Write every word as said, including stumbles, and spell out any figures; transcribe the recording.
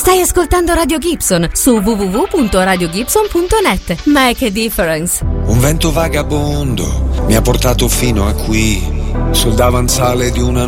Stai ascoltando Radio Gibson su w w w punto radio gibson punto net. Make a difference. Un vento vagabondo mi ha portato fino a qui, sul davanzale di una